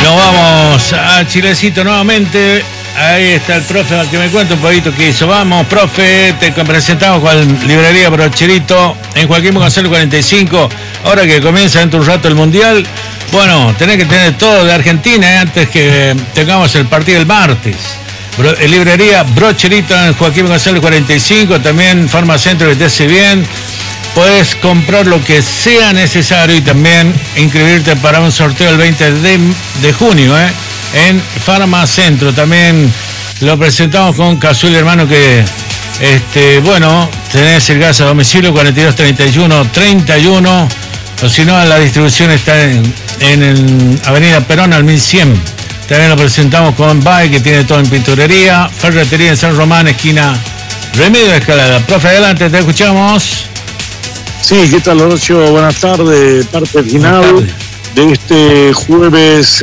Nos vamos a Chilecito nuevamente. Ahí está el profe, que me cuenta un poquito qué hizo. Vamos, profe, te presentamos con Librería Brocherito en Joaquín González 45. Ahora que comienza dentro de un rato el Mundial, bueno, tenés que tener todo de Argentina antes que tengamos el partido el martes. Librería Brocherito en Joaquín González 45, también Farmacentro que te hace bien. Puedes comprar lo que sea necesario y también inscribirte para un sorteo el 20 de junio, en Farmacentro. También lo presentamos con Casual Hermano, que bueno, tenés el gas a domicilio 42 31 31, o si no, la distribución está en Avenida Perón al 1100. También lo presentamos con BAE, que tiene todo en pinturería. Ferretería en San Román, esquina Remedio Escalada. Profe, adelante, te escuchamos. Sí, ¿qué tal, Horacio? Buenas tardes, parte final de este jueves,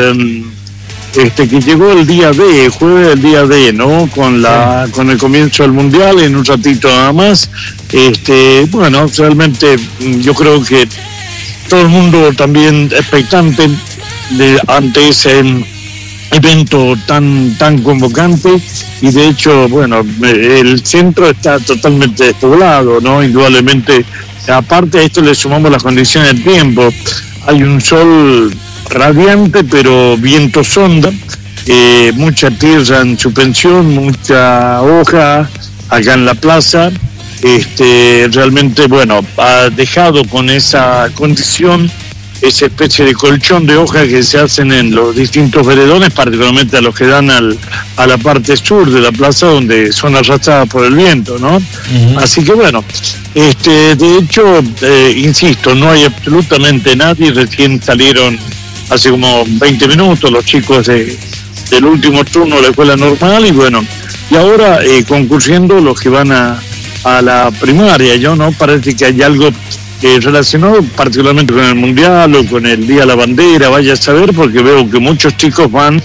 que llegó el día D, jueves del día D, ¿no? Con el comienzo del Mundial, en un ratito nada más. Bueno, realmente yo creo que todo el mundo también expectante ante ese evento tan convocante, y de hecho, bueno, el centro está totalmente despoblado, ¿no? Indudablemente. Aparte a esto le sumamos las condiciones del tiempo. Hay un sol radiante, pero viento sonda, mucha tierra en suspensión, mucha hoja acá en la plaza. Realmente, bueno, ha dejado con esa condición esa especie de colchón de hoja que se hacen en los distintos veredones, particularmente a los que dan a la parte sur de la plaza, donde son arrastradas por el viento, ¿no? Uh-huh. Así que bueno, de hecho, insisto, no hay absolutamente nadie. Recién salieron hace como 20 minutos los chicos del último turno de la escuela normal, y bueno, y ahora concurriendo los que van a la primaria. Yo no parece que hay algo relacionado particularmente con el Mundial o con el Día de la Bandera, vaya a saber, porque veo que muchos chicos van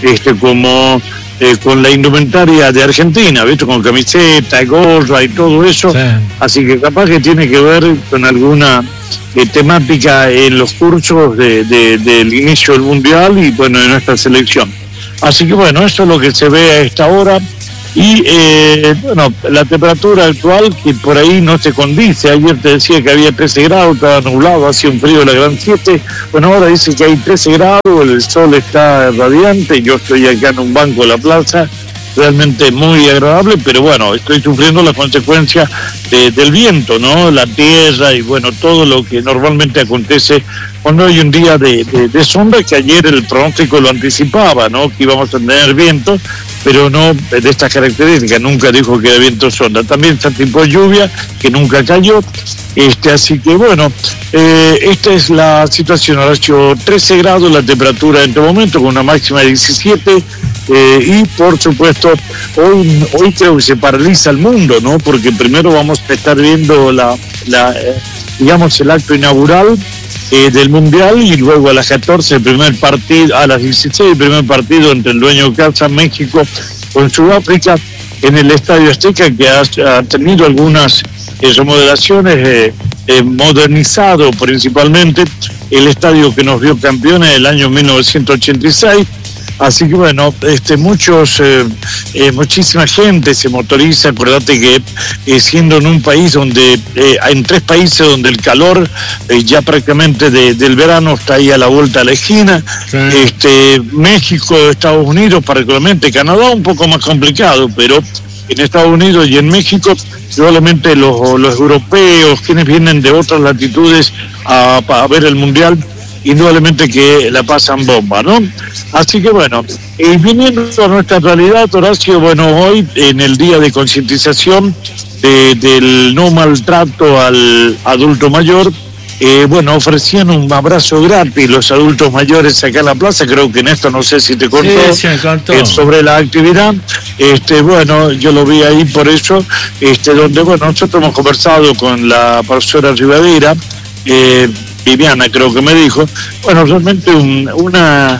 con la indumentaria de Argentina, ¿viste? Con camiseta, gorra y todo eso. Sí. Así que capaz que tiene que ver con alguna temática en los cursos del inicio del Mundial y bueno, en nuestra selección. Así que bueno, eso es lo que se ve a esta hora. Y bueno, la temperatura actual, que por ahí no se condice. Ayer te decía que había 13 grados, estaba nublado, hacía un frío de la gran 7. Bueno, ahora dice que hay 13 grados, el sol está radiante. Yo estoy acá en un banco de la plaza, realmente muy agradable, pero bueno, estoy sufriendo las consecuencias del viento, ¿no? La tierra y bueno, todo lo que normalmente acontece cuando hay un día de sombra, que ayer el pronóstico lo anticipaba, ¿no? Que íbamos a tener viento, pero no de estas características. Nunca dijo que era viento sonda. También se anticipó lluvia, que nunca cayó. Así que bueno, esta es la situación. Ahora 13 grados la temperatura en este momento, con una máxima de 17. Y por supuesto, hoy creo que se paraliza el mundo, ¿no? Porque primero vamos a estar viendo digamos, el acto inaugural del Mundial, y luego a las 14 el primer partido, a las 16 el primer partido entre el dueño de casa México con Sudáfrica en el Estadio Azteca, que ha tenido algunas remodelaciones, modernizado principalmente el estadio que nos vio campeones en el año 1986. Así que bueno, muchísima gente se motoriza. Acordate que siendo en un país donde, en 3 países donde el calor ya prácticamente del verano está ahí a la vuelta de la esquina, sí. México, Estados Unidos particularmente, Canadá un poco más complicado, pero en Estados Unidos y en México, probablemente los europeos, quienes vienen de otras latitudes a ver el Mundial, indudablemente que la pasan bomba, ¿no? Así que bueno, viniendo a nuestra realidad, Horacio, bueno, hoy en el día de concientización del no maltrato al adulto mayor, bueno, ofrecían un abrazo gratis los adultos mayores acá en la plaza. Creo que en esto, no sé si te contó, sí, me contó. Sobre la actividad. Bueno, yo lo vi ahí por eso, donde, bueno, nosotros hemos conversado con la profesora Rivadera, Viviana creo que me dijo, bueno, realmente una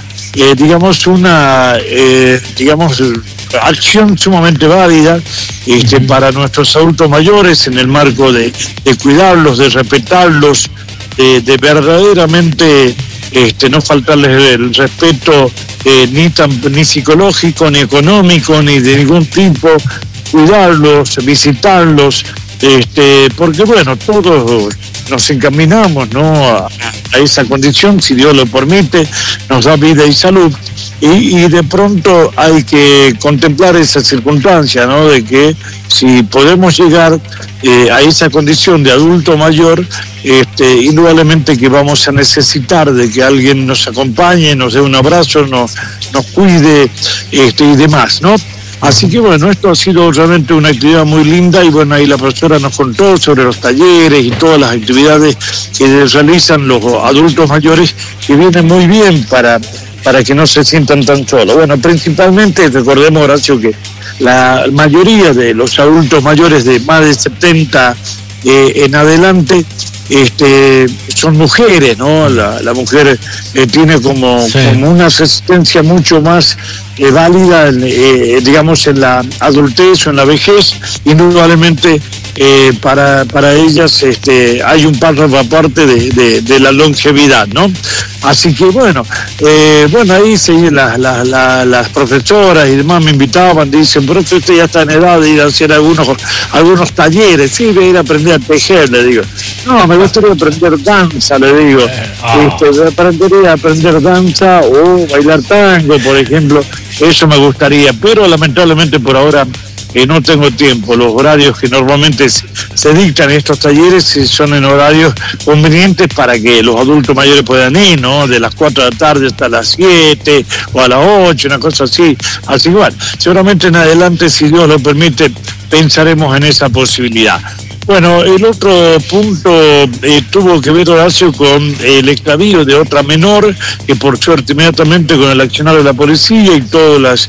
acción sumamente válida para nuestros adultos mayores, en el marco de cuidarlos, de respetarlos, de verdaderamente no faltarles el respeto ni psicológico, ni económico, ni de ningún tipo, cuidarlos, visitarlos, porque bueno, todos nos encaminamos, ¿no?, a esa condición, si Dios lo permite, nos da vida y salud, y de pronto hay que contemplar esa circunstancia, ¿no?, de que si podemos llegar a esa condición de adulto mayor, indudablemente que vamos a necesitar de que alguien nos acompañe, nos dé un abrazo, nos cuide y demás, ¿no? Así que bueno, esto ha sido realmente una actividad muy linda, y bueno, ahí la profesora nos contó sobre los talleres y todas las actividades que realizan los adultos mayores, que vienen muy bien para que no se sientan tan solos. Bueno, principalmente recordemos, Horacio, que la mayoría de los adultos mayores de más de 70 en adelante son mujeres, ¿no? La mujer tiene como una resistencia mucho más válida, digamos, en la adultez o en la vejez. Indudablemente para ellas hay un párrafo aparte de la longevidad, ¿no? Así que bueno, ahí las profesoras y demás me invitaban, dicen, pero usted ya está en edad de ir a hacer algunos talleres, sí, voy a ir a aprender a tejer, le digo. No, me gustaría aprender danza, le digo. Aprendería a aprender danza o bailar tango, por ejemplo, eso me gustaría, pero lamentablemente por ahora no tengo tiempo. Los horarios que normalmente se dictan en estos talleres son en horarios convenientes para que los adultos mayores puedan ir, ¿no? De las 4 de la tarde hasta las 7 o a las 8, una cosa así. Así igual, seguramente en adelante, si Dios lo permite, pensaremos en esa posibilidad. Bueno, el otro punto tuvo que ver, Horacio, con el extravío de otra menor, que por suerte inmediatamente con el accionar de la policía y todas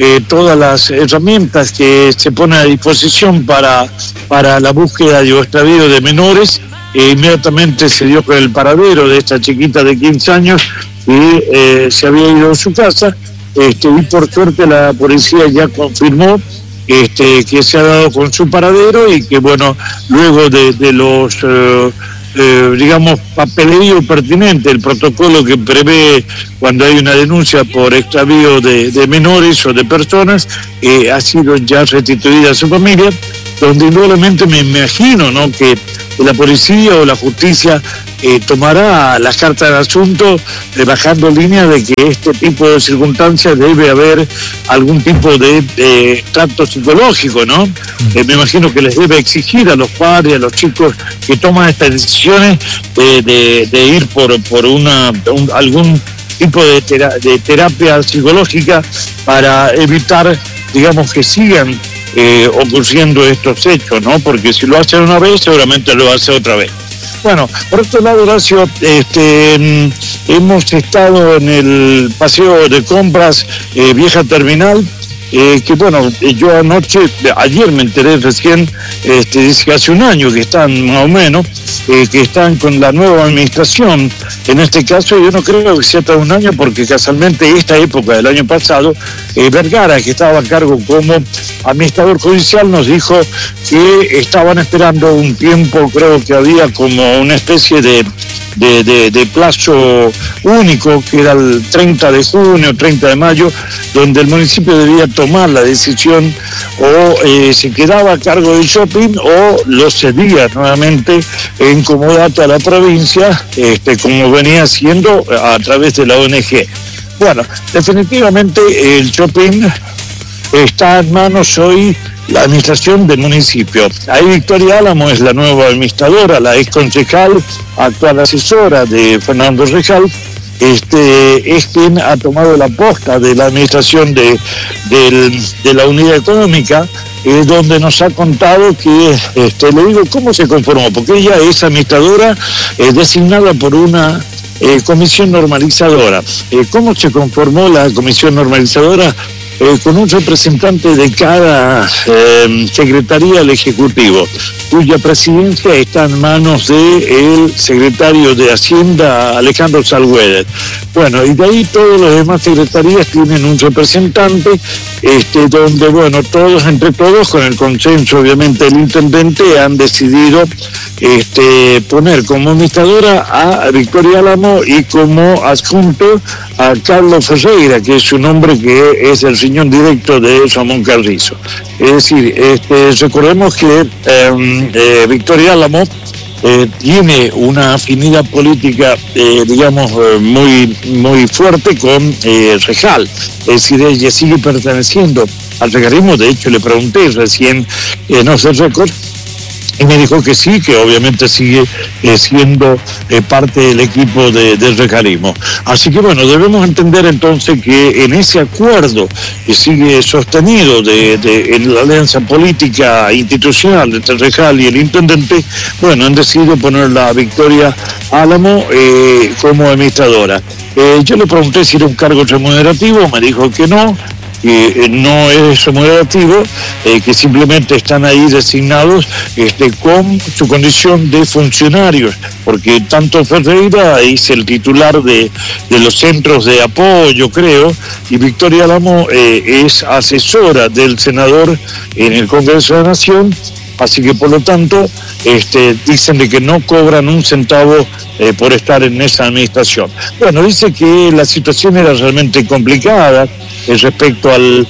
las herramientas que se ponen a disposición para la búsqueda y extravío de menores, inmediatamente se dio con el paradero de esta chiquita de 15 años que se había ido a su casa, y por suerte la policía ya confirmó que se ha dado con su paradero, y que bueno, luego de los digamos papeleo pertinente, el protocolo que prevé cuando hay una denuncia por extravío de menores o de personas, ha sido ya restituida a su familia, donde indudablemente me imagino, ¿no?, que la policía o la justicia tomará las cartas del asunto, bajando línea de que este tipo de circunstancias debe haber algún tipo de trato psicológico, ¿no? Me imagino que les debe exigir a los padres, a los chicos que toman estas decisiones de ir por algún tipo de terapia psicológica para evitar, digamos, que sigan ocurriendo estos hechos, ¿no? Porque si lo hacen una vez, seguramente lo hace otra vez. Bueno, por otro lado, Horacio, hemos estado en el paseo de compras Vieja Terminal, que bueno, yo ayer me enteré recién, dice que hace un año que están más o menos, que están con la nueva administración. En este caso yo no creo que sea todo un año, porque casualmente esta época del año pasado, Vergara, que estaba a cargo como administrador judicial, nos dijo que estaban esperando un tiempo, creo que había como una especie de plazo único, que era el 30 de junio, 30 de mayo, donde el municipio debía tomar la decisión, o se quedaba a cargo del shopping o lo cedía nuevamente en comodato a la provincia, como venía haciendo a través de la ONG. Bueno, definitivamente el shopping está en manos hoy la administración del municipio. Ahí Victoria Álamo es la nueva administradora, la ex concejal, actual asesora de Fernando Rejal, es quien ha tomado la posta de la administración de la unidad económica, donde nos ha contado que, le digo cómo se conformó, porque ella es administradora designada por una comisión normalizadora. ¿Cómo se conformó la comisión normalizadora? con un representante de cada secretaría del Ejecutivo, cuya presidencia está en manos del secretario de Hacienda, Alejandro Salgueder. Bueno, y de ahí todas las demás secretarías tienen un representante, donde, bueno, todos, entre todos, con el consenso, obviamente, del intendente, han decidido poner como administradora a Victoria Álamo y como adjunto a Carlos Ferreira, que es un hombre que es el riñón directo de Ramón Carrizo. Es decir, recordemos que Victoria Álamo tiene una afinidad política, muy, muy fuerte con Rejal. Es decir, ella sigue perteneciendo al regarismo. De hecho, le pregunté recién en Off the Record, y me dijo que sí, que obviamente sigue siendo parte del equipo del regarismo. Así que bueno, debemos entender entonces que en ese acuerdo que sigue sostenido en la alianza política institucional entre Rejal y el intendente, bueno, han decidido poner a Victoria Álamo como administradora. Yo le pregunté si era un cargo remunerativo, me dijo que no es remunerativo, que simplemente están ahí designados con su condición de funcionarios, porque tanto Ferreira es el titular de los centros de apoyo, creo, y Victoria Álamo es asesora del senador en el Congreso de la Nación. Así que por lo tanto dicen de que no cobran un centavo por estar en esa administración. Bueno, dice que la situación era realmente complicada respecto al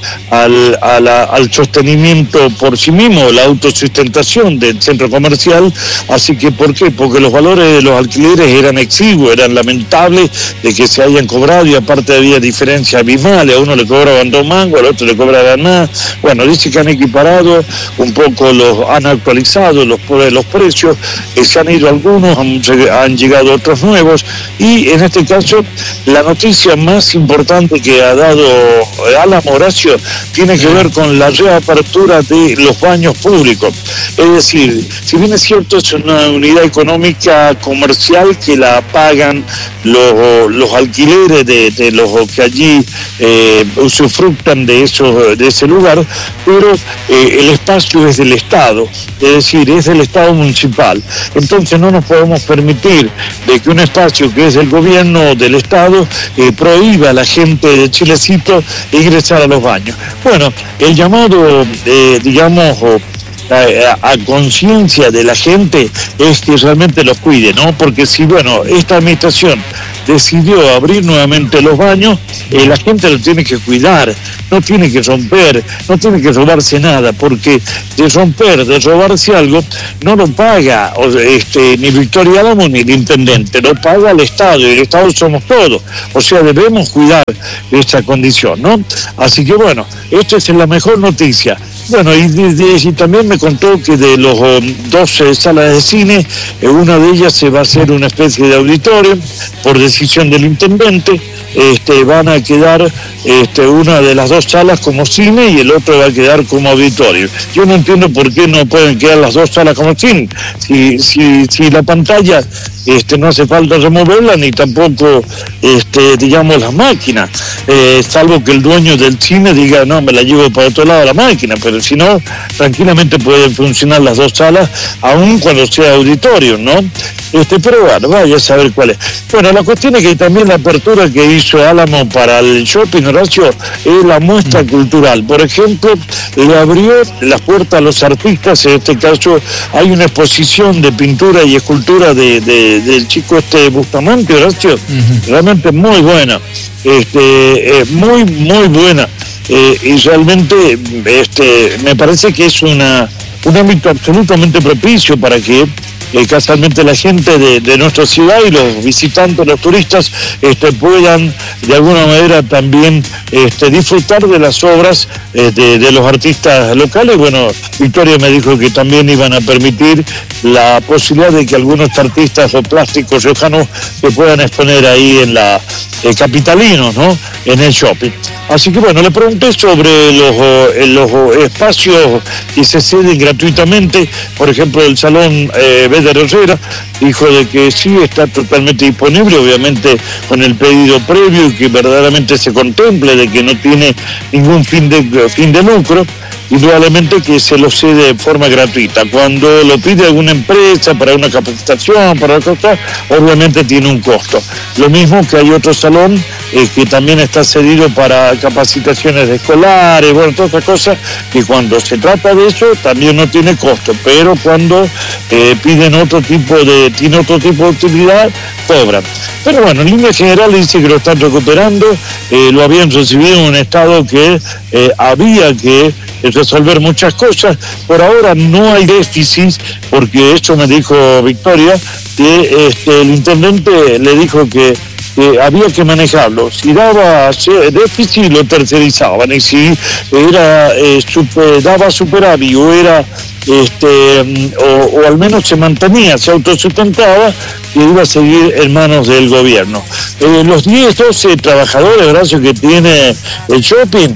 sostenimiento por sí mismo, la autosustentación del centro comercial. Así que, ¿por qué? Porque los valores de los alquileres eran exiguos, eran lamentables de que se hayan cobrado, y aparte había diferencias abismales. A uno le cobraban 2 mangos, al otro le cobraban más. Bueno, dice que han equiparado un poco, han actualizado los precios, se han ido algunos, han llegado otros nuevos, y en este caso la noticia más importante que ha dado Álamo, Horacio, tiene que ver con la reapertura de los baños públicos. Es decir, si bien es cierto, es una unidad económica comercial que la pagan los alquileres de los que allí usufructan de ese lugar, pero el espacio es del Estado, es decir, es del Estado municipal. Entonces no nos podemos permitir de que un espacio que es del gobierno del Estado prohíba a la gente de Chilecito ingresar a los baños. Bueno, el llamado, a conciencia de la gente es que realmente los cuide, ¿no? Porque si, bueno, esta administración decidió abrir nuevamente los baños, la gente lo tiene que cuidar, no tiene que romper, no tiene que robarse nada, porque de robarse algo, no lo paga ni Victoria Álamo ni el intendente, lo paga el Estado, y el Estado somos todos. O sea, debemos cuidar esta condición, ¿no? Así que bueno, esta es la mejor noticia. Bueno, y también me contó que de los 12 salas de cine, una de ellas se va a hacer una especie de auditorio por decisión del intendente. Van a quedar una de las 2 salas como cine y el otro va a quedar como auditorio. Yo no entiendo por qué no pueden quedar las 2 salas como cine. Si la pantalla no hace falta removerla, ni tampoco las máquinas, salvo que el dueñno del cine diga no, me la llevo para otro lado la máquina, pero si no, tranquilamente pueden funcionar las 2 salas, aun cuando sea auditorio, ¿no? Pero bueno, vaya a saber cuál es. Bueno, la cuestión es que también la apertura que hizo Álamo para el shopping, Horacio, es la muestra cultural. Por ejemplo, le abrió las puertas a los artistas. En este caso hay una exposición de pintura y escultura del chico Bustamante, Horacio, realmente muy buena, muy, muy buena. Y realmente me parece que es un ámbito absolutamente propicio para que casualmente la gente de nuestra ciudad y los visitantes, los turistas, puedan de alguna manera también disfrutar de las obras de los artistas locales. Bueno, Victoria me dijo que también iban a permitir la posibilidad de que algunos artistas o plásticos riojanos se puedan exponer ahí en la capitalinos, ¿no? En el shopping. Así que bueno, le pregunté sobre los espacios que se ceden gratuitamente, por ejemplo el Salón Beder Herrera, dijo de que sí está totalmente disponible, obviamente con el pedido previo, y que verdaderamente se contemple de responsable, que no tiene ningún fin de lucro, indudablemente que se lo cede de forma gratuita. Cuando lo pide alguna empresa para una capacitación, para otra cosa, obviamente tiene un costo. Lo mismo que hay otro salón que también está cedido para capacitaciones de escolares, bueno, todas esas cosas, que cuando se trata de eso también no tiene costo, pero cuando tiene otro tipo de utilidad, cobran. Pero bueno, en línea general dice que lo están recuperando, lo habían recibido en un estado que había que resolver muchas cosas. Por ahora no hay déficit, porque eso me dijo Victoria, que el intendente le dijo que había que manejarlo. Si daba déficit, lo tercerizaban, y si era daba superávit o era o al menos se mantenía, se autosustentaba, que iba a seguir en manos del gobierno. Los 10, 12 trabajadores, Horacio, que tiene el shopping,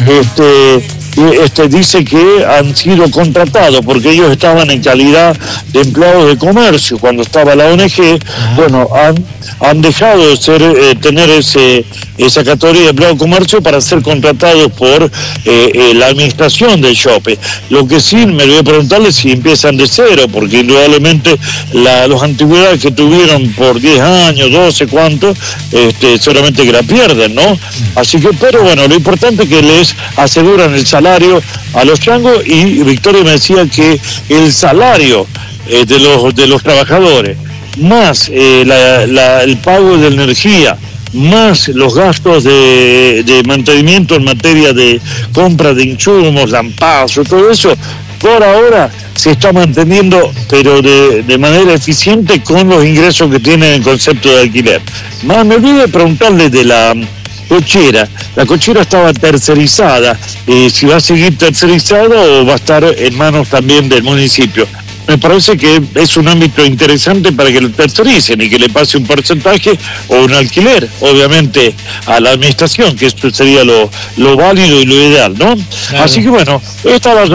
dice que han sido contratados porque ellos estaban en calidad de empleados de comercio cuando estaba la ONG. Bueno, han dejado de tener esa categoría de empleado de comercio para ser contratados por la administración del shopping. Lo que sí me voy a preguntarle si empiezan de cero, porque indudablemente las antigüedades que tuvieron por 10 años, 12, ¿cuántos? Seguramente que la pierden, ¿no? Así que, pero bueno, lo importante es que les aseguran el salario a los changos, y Victoria me decía que el salario de los trabajadores, más el pago de energía, más los gastos de mantenimiento en materia de compra de insumos, lampazos, todo eso, por ahora se está manteniendo, pero de manera eficiente, con los ingresos que tiene el concepto de alquiler. Más me olvidé de preguntarle de la cochera. La cochera estaba tercerizada, si va a seguir tercerizada o va a estar en manos también del municipio. Me parece que es un ámbito interesante para que lo tercericen y que le pase un porcentaje o un alquiler, obviamente, a la administración, que esto sería lo válido y lo ideal, ¿no? Claro. Así que bueno, esta es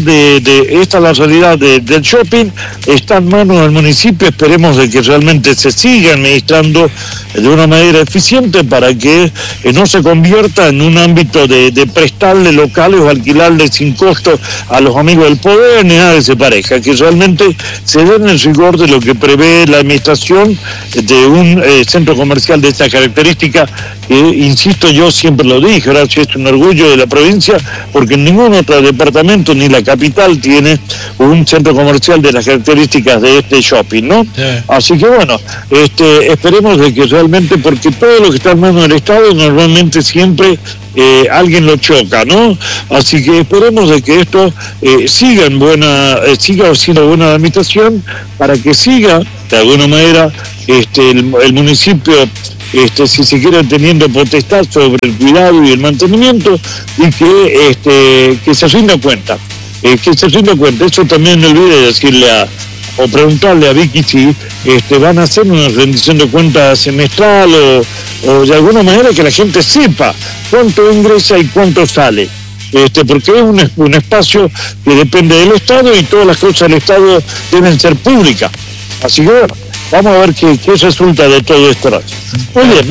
la realidad del shopping, está en manos del municipio. Esperemos de que realmente se siga administrando de una manera eficiente para que no se convierta en un ámbito de prestarle locales o alquilarle sin costo a los amigos del poder, ni nada de esa pareja, que realmente se den el rigor de lo que prevé la administración de un centro comercial de esta característica, que, insisto, yo siempre lo dije, ahora sí es un orgullo de la provincia, porque en ningún otro departamento, ni la capital, tiene un centro comercial de las características de este shopping, ¿no? Sí. Así que bueno, esperemos de que realmente, porque todo lo que está en manos del Estado normalmente siempre alguien lo choca, ¿no? Así que esperemos de que esto siga siendo buena administración, para que siga de alguna manera el municipio, si se quiere, teniendo potestad sobre el cuidado y el mantenimiento, y que se rinda cuenta, Eso también me olvidé de decirle o preguntarle a Vicky si van a hacer una rendición de cuentas semestral o de alguna manera que la gente sepa cuánto ingresa y cuánto sale, porque es un espacio que depende del Estado, y todas las cosas del Estado deben ser públicas. Así que bueno, vamos a ver qué resulta de todo esto. Muy bien,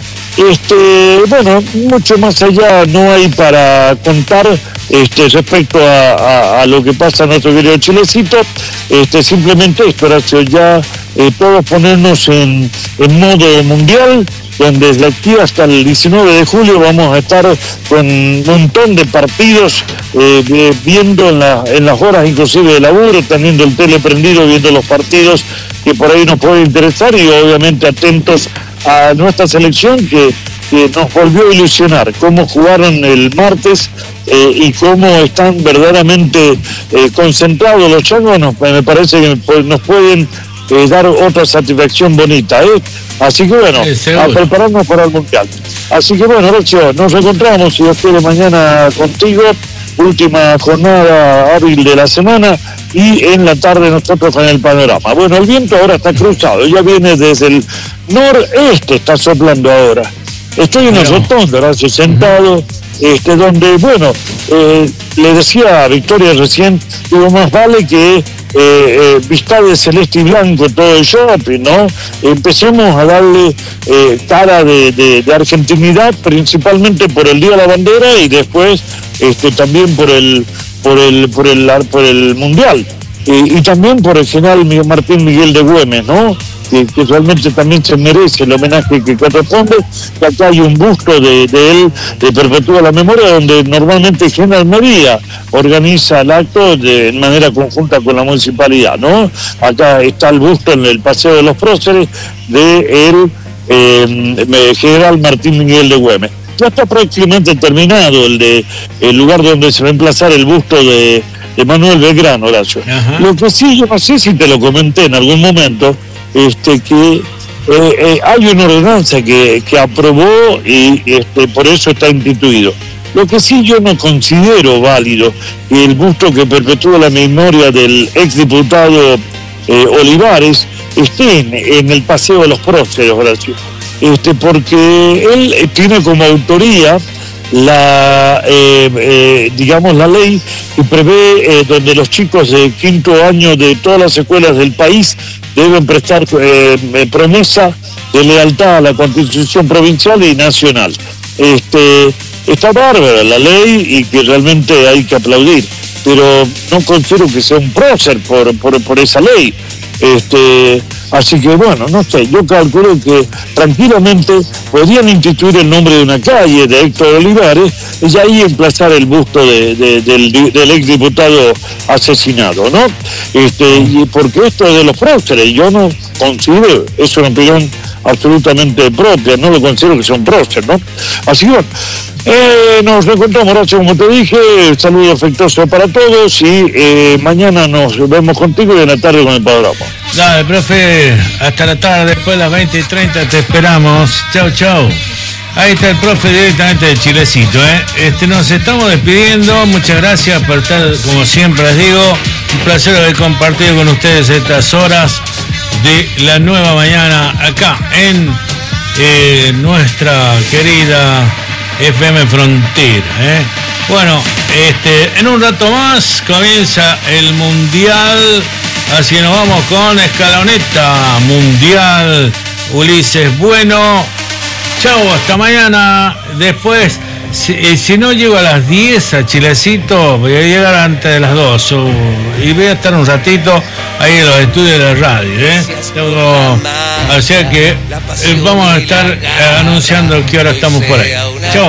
bueno, mucho más allá no hay para contar respecto a lo que pasa en nuestro querido Chilecito. Simplemente esto, Horacio, ya todos ponernos en modo mundial, donde desde aquí hasta el 19 de julio vamos a estar con un montón de partidos, viendo en las horas inclusive de laburo, teniendo el tele prendido, viendo los partidos que por ahí nos pueden interesar, y obviamente atentos a nuestra selección que nos volvió a ilusionar, cómo jugaron el martes y cómo están verdaderamente concentrados los changos. Me parece que nos pueden dar otra satisfacción bonita, Así que bueno, a prepararnos para el Mundial. Así que bueno, Horacio, nos encontramos, si Dios quiere, mañana contigo, última jornada hábil de la semana, y en la tarde nosotros con el panorama. Bueno, el viento ahora está cruzado, ya viene desde el noreste, está soplando ahora. Estoy en el rotondo, Horacio, sentado, donde, bueno, le decía a Victoria recién, digo, más vale que vista de celeste y blanco todo el shopping, ¿no? Empecemos a darle cara de argentinidad, principalmente por el Día de la Bandera y después también por el Mundial. Y también por el general Martín Miguel de Güemes, ¿no? Que realmente también se merece el homenaje que corresponde. Acá hay un busto de él, de Perpetúa la Memoria, donde normalmente General María organiza el acto en manera conjunta con la municipalidad, ¿no? Acá está el busto en el Paseo de los Próceres de el general Martín Miguel de Güemes. Ya está prácticamente terminado el lugar donde se va a emplazar el busto de Manuel Belgrano, Horacio. Ajá. Lo que sí, yo no sé si te lo comenté en algún momento, que hay una ordenanza que aprobó y por eso está instituido. Lo que sí yo no considero válido el busto que perpetúa la memoria del exdiputado Olivares esté en el Paseo de los Próceres, Horacio. Porque él tiene como autoría la ley que prevé donde los chicos de quinto año de todas las escuelas del país deben prestar promesa de lealtad a la Constitución provincial y nacional. Está bárbara la ley y que realmente hay que aplaudir, pero no considero que sea un prócer por esa ley. Así que bueno, no sé, yo calculo que tranquilamente podrían instituir el nombre de una calle de Héctor Olivares y ahí emplazar el busto del exdiputado asesinado, ¿no? Y porque esto de los próceres, yo no considero, es una opinión absolutamente propia, no lo considero que sea un prócer, ¿no? Así que bueno, nos reencontramos, Horacio, como te dije, saludo afectuoso para todos y mañana nos vemos contigo y en la tarde con el programa. Dale, profe, hasta la tarde, después de las 20:30 te esperamos. Chau, chau. Ahí está el profe directamente de Chilecito, nos estamos despidiendo, muchas gracias por estar, como siempre les digo, un placer haber compartido con ustedes estas horas de la nueva mañana acá en nuestra querida FM Frontera. Bueno, en un rato más comienza el Mundial, así que nos vamos con Escaloneta Mundial. Ulises Bueno, chau, hasta mañana. Después, si no llego a las 10 a Chilecito, voy a llegar antes de las 2 y voy a estar un ratito ahí en los estudios de la radio. Así que vamos a estar anunciando qué hora estamos por ahí. Chau.